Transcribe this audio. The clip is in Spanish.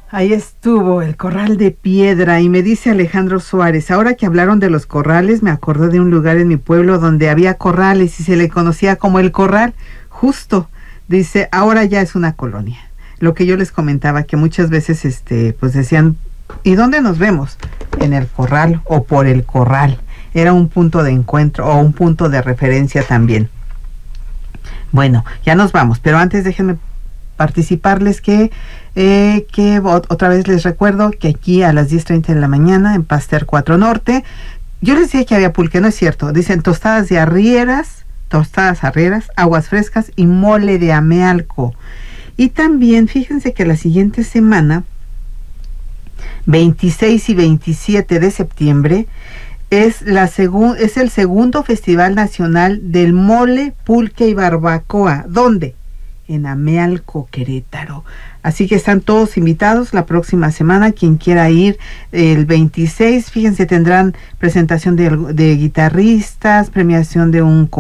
Ahí estuvo el Corral de Piedra y me dice Alejandro Suárez, ahora que hablaron de los corrales, me acordé de un lugar en mi pueblo donde había corrales y se le conocía como el Corral, justo, dice, ahora ya es una colonia. Lo que yo les comentaba, que muchas veces pues decían, ¿y dónde nos vemos? En el Corral o por el Corral. Era un punto de encuentro o un punto de referencia también. Bueno, ya nos vamos, pero antes déjenme participarles que otra vez les recuerdo que aquí a las 10:30 de la mañana en Pasteur 4 Norte, yo les dije que había pulque, no es cierto, dicen tostadas arrieras, aguas frescas y mole de amealco. Y también fíjense que la siguiente semana, 26 y 27 de septiembre, es el segundo Festival Nacional del Mole, Pulque y Barbacoa. ¿Dónde? En Amealco, Querétaro. Así que están todos invitados la próxima semana. Quien quiera ir, el 26, fíjense, tendrán presentación de guitarristas, premiación de un